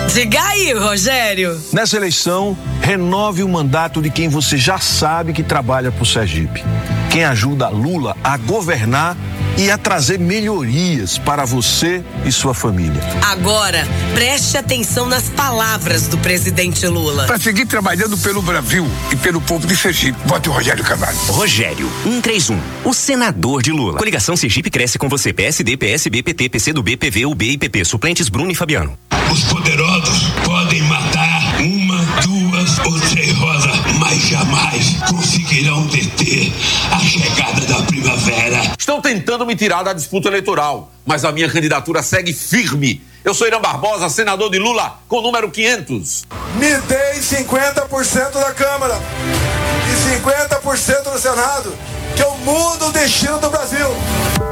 Diga aí, Rogério. Nessa eleição, renove o mandato de quem você já sabe que trabalha pro Sergipe. Quem ajuda Lula a governar e a trazer melhorias para você e sua família. Agora, preste atenção nas palavras do presidente Lula. Para seguir trabalhando pelo Brasil e pelo povo de Sergipe, vote o Rogério Carvalho. Rogério 131, o senador de Lula. Coligação Sergipe cresce com você. PSD, PSB, PT, PCdoB, PV, UB e PP. Suplentes Bruno e Fabiano. Os poderosos podem matar uma, duas ou três rosas, mas jamais conseguirão deter a chegada da primavera. Estão tentando me tirar da disputa eleitoral, mas a minha candidatura segue firme. Eu sou Irã Barbosa, senador de Lula, com o número 500. Me dei 50% da Câmara e 50% do Senado, que eu mudo o destino do Brasil.